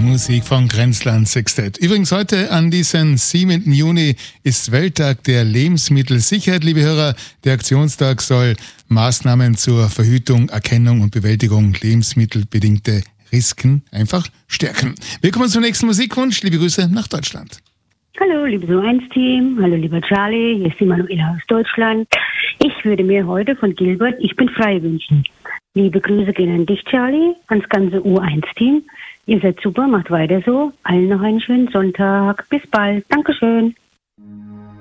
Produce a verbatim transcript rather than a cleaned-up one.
Musik von Grenzland Sextett. Übrigens heute an diesem siebenten Juni ist Welttag der Lebensmittelsicherheit, liebe Hörer. Der Aktionstag soll Maßnahmen zur Verhütung, Erkennung und Bewältigung lebensmittelbedingter Risiken einfach stärken. Wir kommen zum nächsten Musikwunsch. Liebe Grüße nach Deutschland. Hallo, liebe So eins Team. Hallo, lieber Charlie. Hier ist die Manuela aus Deutschland. Ich würde mir heute von Gilbert Ich bin frei wünschen. Liebe Grüße gehen an dich, Charlie, ans ganze U eins Team. Ihr seid super, macht weiter so. Allen noch einen schönen Sonntag. Bis bald. Dankeschön.